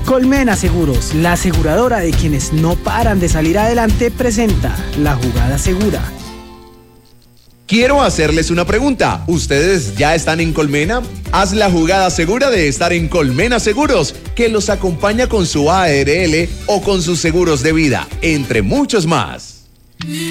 Colmena Seguros, la aseguradora de quienes no paran de salir adelante, presenta La Jugada Segura. Quiero hacerles una pregunta. ¿Ustedes ya están en Colmena? Haz la jugada segura de estar en Colmena Seguros, que los acompaña con su ARL o con sus seguros de vida, entre muchos más.